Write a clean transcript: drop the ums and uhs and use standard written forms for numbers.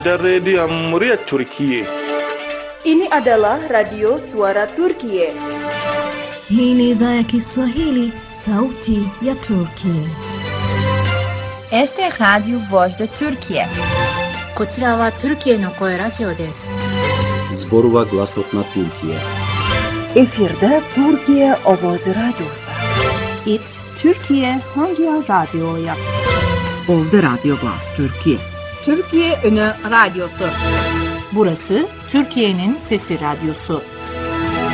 Dari Muria Turkiye. Ini adalah Radio Suara Turkiye. Hii ni idhaa ya Kiswahili, sauti ya Turkiye. Este é Radio Voz da Turkiye. こちらはトルキエの声ラジオです。 Zborova Glasotna Türkiye. Efirde Türkiye Ovozi Radyosu. It Türkiye Hangi Radyo'ya? Ovda Radyo Glas Türkiye. Türkiye Ünü Radyosu. Burası Türkiye'nin Sesi Radyosu.